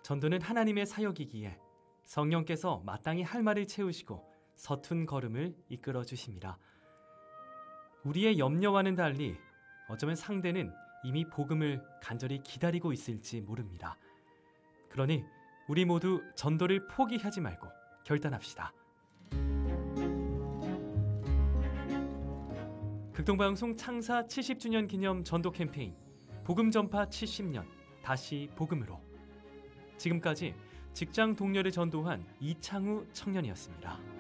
전도는 하나님의 사역이기에 성령께서 마땅히 할 말을 채우시고 서툰 걸음을 이끌어 주십니다. 우리의 염려와는 달리 어쩌면 상대는 이미 복음을 간절히 기다리고 있을지 모릅니다. 그러니 우리 모두 전도를 포기하지 말고 결단합시다. 극동방송 창사 70주년 기념 전도 캠페인 복음 전파 70년 다시 복음으로, 지금까지 직장 동료를 전도한 이창우 청년이었습니다.